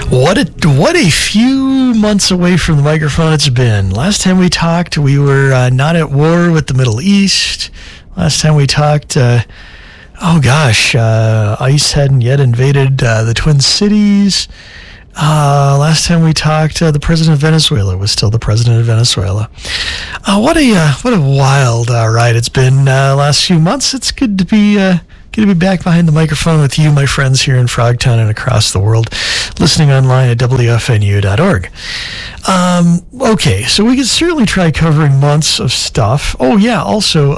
What a few months away from the microphone it's been. Last time we talked, we were not at war with the Middle East. Last time we talked, ICE hadn't yet invaded the Twin Cities. Last time we talked, the president of Venezuela was still the president of Venezuela. What a wild ride it's been last few months. It's good to be back behind the microphone with you, my friends, here in Frogtown and across the world, listening online at WFNU.org. Okay, so we could certainly try covering months of stuff. Oh yeah, also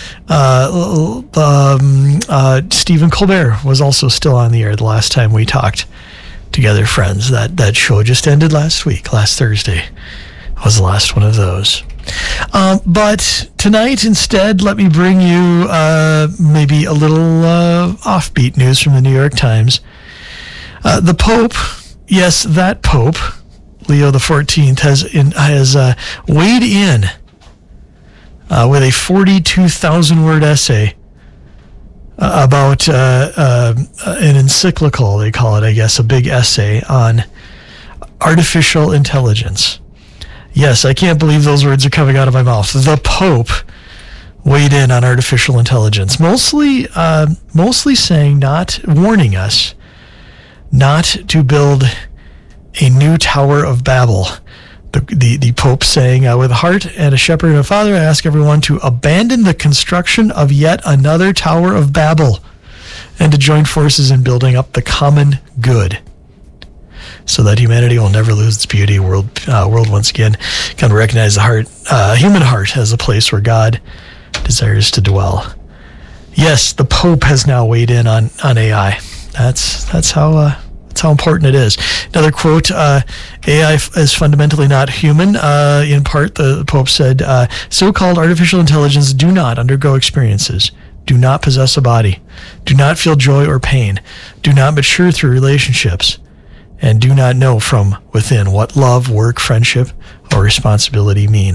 Stephen Colbert was also still on the air the last time we talked together, friends. That show just ended last Thursday was the last one of those. But tonight, instead, let me bring you maybe a little offbeat news from the New York Times. The Pope, yes, that Pope, Leo XIV, has weighed in with a 42,000-word essay about an encyclical, they call it, I guess, a big essay on artificial intelligence. Yes, I can't believe those words are coming out of my mouth. The Pope weighed in on artificial intelligence, mostly saying, warning us not to build a new Tower of Babel. The Pope saying, with a heart and a shepherd and a father, I ask everyone to abandon the construction of yet another Tower of Babel and to join forces in building up the common good, so that humanity will never lose its beauty. World once again can recognize the human heart as a place where God desires to dwell. Yes, the Pope has now weighed in on AI. That's how important it is. Another quote: AI is fundamentally not human. In part, the Pope said, "So-called artificial intelligence do not undergo experiences, do not possess a body, do not feel joy or pain, do not mature through relationships, and do not know from within what love, work, friendship, or responsibility mean."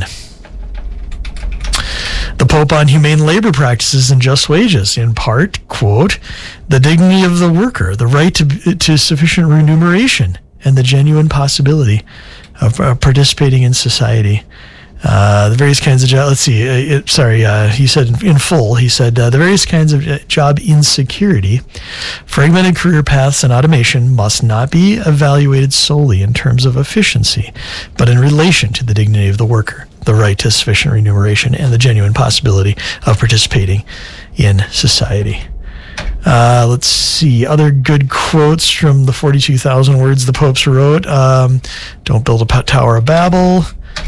The Pope on humane labor practices and just wages, in part, quote, "The dignity of the worker, the right to sufficient remuneration, and the genuine possibility of participating in society. The various kinds of job, he said in full, the various kinds of job insecurity, fragmented career paths, and automation must not be evaluated solely in terms of efficiency, but in relation to the dignity of the worker, the right to sufficient remuneration, and the genuine possibility of participating in society." Let's see, other good quotes from the 42,000 words the Popes wrote. Don't build a Tower of Babel.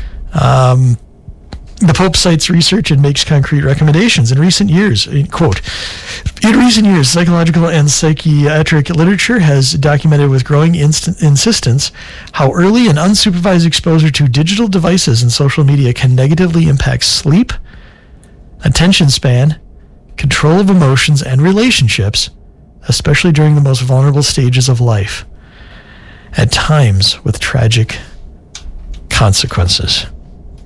The Pope cites research and makes concrete recommendations. In recent years, quote, "In recent years, psychological and psychiatric literature has documented with growing insistence how early and unsupervised exposure to digital devices and social media can negatively impact sleep, attention span, control of emotions, and relationships, especially during the most vulnerable stages of life, at times with tragic consequences."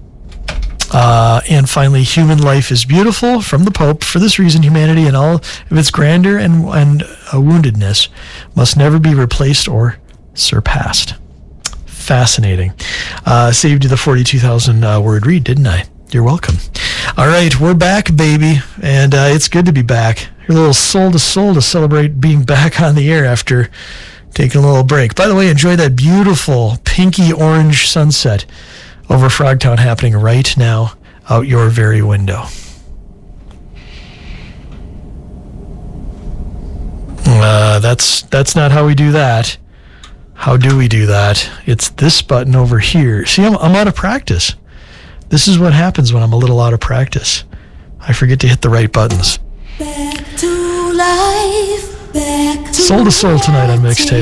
And finally, "Human life is beautiful," from the Pope. "For this reason, humanity in all of its grandeur and woundedness must never be replaced or surpassed." Fascinating. Saved you the 42,000 word read, didn't I? You're welcome. All right, we're back, baby, and it's good to be back. You're a little soul to soul to celebrate being back on the air after taking a little break. By the way, enjoy that beautiful pinky orange sunset over Frogtown happening right now out your very window. That's not how we do that. How do we do that? It's this button over here. See, I'm out of practice. This is what happens when I'm a little out of practice. I forget to hit the right buttons. Back to life, back to Soul to Soul tonight on Mixtape.